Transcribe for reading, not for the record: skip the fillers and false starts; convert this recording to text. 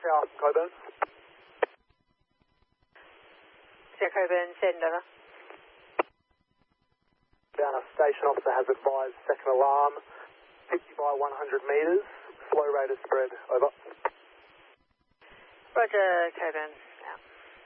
South, Coburn. Coburn, send over. Down, a station officer has advised second alarm, 50 by 100 metres, flow rate is spread, over. Roger, Coburn.